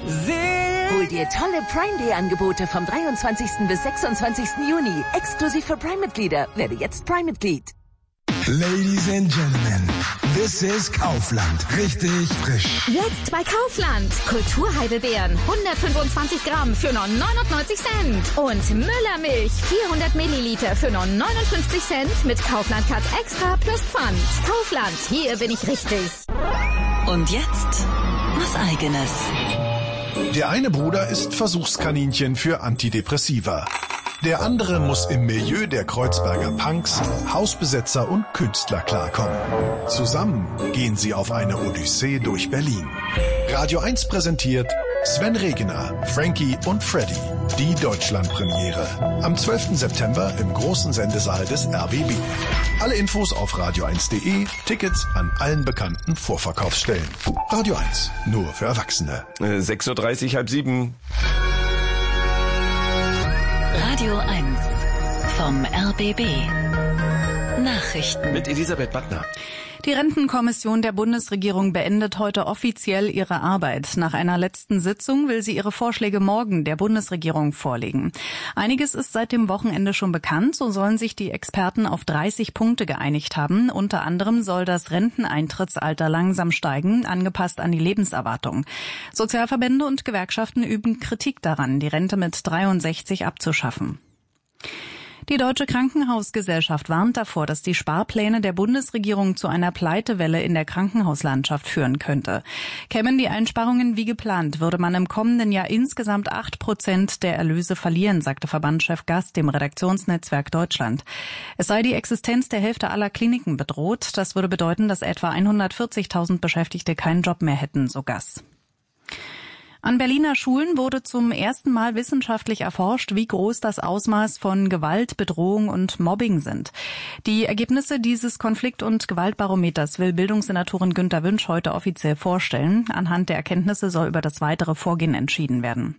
Hol dir tolle Prime-Day-Angebote vom 23. bis 26. Juni. Exklusiv für Prime-Mitglieder. Werde jetzt Prime-Mitglied. Ladies and Gentlemen, this is Kaufland. Richtig frisch. Jetzt bei Kaufland. Kulturheidelbeeren 125 Gramm für nur 99 Cent. Und Müllermilch 400 Milliliter für nur 59 Cent mit Kaufland Cut Extra plus Pfand. Kaufland, hier bin ich richtig. Und jetzt was Eigenes. Der eine Bruder ist Versuchskaninchen für Antidepressiva. Der andere muss im Milieu der Kreuzberger Punks, Hausbesetzer und Künstler klarkommen. Zusammen gehen sie auf eine Odyssee durch Berlin. Radio 1 präsentiert Sven Regener, Frankie und Freddy. Die Deutschlandpremiere. Am 12. September im großen Sendesaal des RBB. Alle Infos auf radio1.de, Tickets an allen bekannten Vorverkaufsstellen. Radio 1, nur für Erwachsene. 6:30 Uhr, 6:30. Radio 1 vom RBB. Nachrichten Mit Elisabeth Battner. Die Rentenkommission der Bundesregierung beendet heute offiziell ihre Arbeit. Nach einer letzten Sitzung will sie ihre Vorschläge morgen der Bundesregierung vorlegen. Einiges ist seit dem Wochenende schon bekannt. So sollen sich die Experten auf 30 Punkte geeinigt haben. Unter anderem soll das Renteneintrittsalter langsam steigen, angepasst an die Lebenserwartung. Sozialverbände und Gewerkschaften üben Kritik daran, die Rente mit 63 abzuschaffen. Die Deutsche Krankenhausgesellschaft warnt davor, dass die Sparpläne der Bundesregierung zu einer Pleitewelle in der Krankenhauslandschaft führen könnte. Kämen die Einsparungen wie geplant, würde man im kommenden Jahr insgesamt 8% der Erlöse verlieren, sagte Verbandschef Gast dem Redaktionsnetzwerk Deutschland. Es sei die Existenz der Hälfte aller Kliniken bedroht. Das würde bedeuten, dass etwa 140.000 Beschäftigte keinen Job mehr hätten, so Gast. An Berliner Schulen wurde zum ersten Mal wissenschaftlich erforscht, wie groß das Ausmaß von Gewalt, Bedrohung und Mobbing sind. Die Ergebnisse dieses Konflikt- und Gewaltbarometers will Bildungssenatorin Günter Wünsch heute offiziell vorstellen. Anhand der Erkenntnisse soll über das weitere Vorgehen entschieden werden.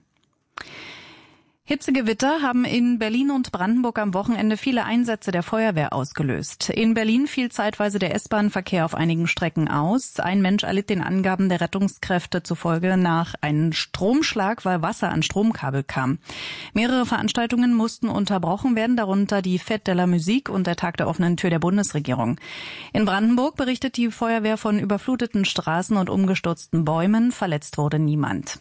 Hitzegewitter haben in Berlin und Brandenburg am Wochenende viele Einsätze der Feuerwehr ausgelöst. In Berlin fiel zeitweise der S-Bahn-Verkehr auf einigen Strecken aus. Ein Mensch erlitt den Angaben der Rettungskräfte zufolge nach einem Stromschlag, weil Wasser an Stromkabel kam. Mehrere Veranstaltungen mussten unterbrochen werden, darunter die Fête de la Musique und der Tag der offenen Tür der Bundesregierung. In Brandenburg berichtet die Feuerwehr von überfluteten Straßen und umgestürzten Bäumen. Verletzt wurde niemand.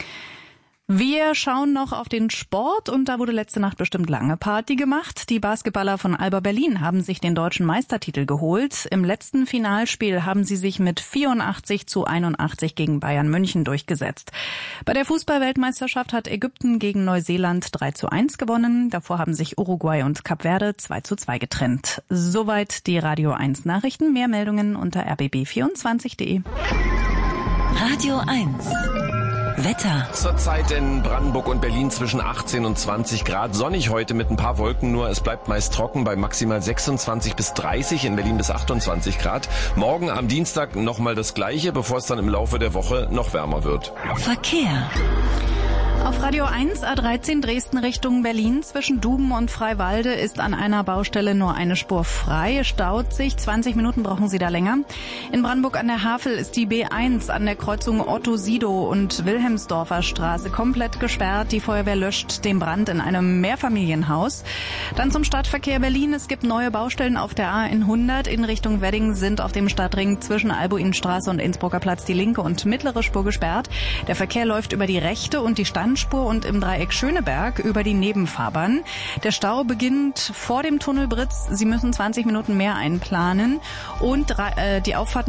Wir schauen noch auf den Sport und da wurde letzte Nacht bestimmt lange Party gemacht. Die Basketballer von Alba Berlin haben sich den deutschen Meistertitel geholt. Im letzten Finalspiel haben sie sich mit 84:81 gegen Bayern München durchgesetzt. Bei der Fußball-Weltmeisterschaft hat Ägypten gegen Neuseeland 3:1 gewonnen. Davor haben sich Uruguay und Kap Verde 2:2 getrennt. Soweit die Radio 1 Nachrichten. Mehr Meldungen unter rbb24.de. Radio 1 Wetter. Zurzeit in Brandenburg und Berlin zwischen 18 und 20 Grad. Sonnig heute mit ein paar Wolken nur. Es bleibt meist trocken bei maximal 26 bis 30, in Berlin bis 28 Grad. Morgen am Dienstag nochmal das Gleiche, bevor es dann im Laufe der Woche noch wärmer wird. Verkehr. Auf Radio 1 A13 Dresden Richtung Berlin zwischen Duben und Freiwalde ist an einer Baustelle nur eine Spur frei. Es staut sich, 20 Minuten brauchen Sie da länger. In Brandenburg an der Havel ist die B1 an der Kreuzung Otto-Sidow und Wilhelmsdorfer Straße komplett gesperrt. Die Feuerwehr löscht den Brand in einem Mehrfamilienhaus. Dann zum Stadtverkehr Berlin. Es gibt neue Baustellen auf der A100 in Richtung Wedding, sind auf dem Stadtring zwischen Albuinstraße und Innsbrucker Platz die linke und mittlere Spur gesperrt. Der Verkehr läuft über die rechte und die Standspur und im Dreieck Schöneberg über die Nebenfahrbahn. Der Stau beginnt vor dem Tunnel Britz. Sie müssen 20 Minuten mehr einplanen und die Auffahrt